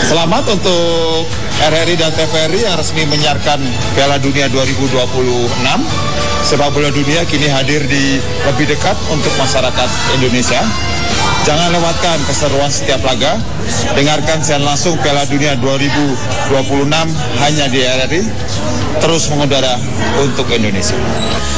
Selamat untuk RRI dan TVRI yang resmi menyiarkan Piala Dunia 2026. Sepak bola dunia kini hadir di lebih dekat untuk masyarakat Indonesia. Jangan lewatkan keseruan setiap laga. Dengarkan siaran langsung Piala Dunia 2026 hanya di RRI. Terus mengudara untuk Indonesia.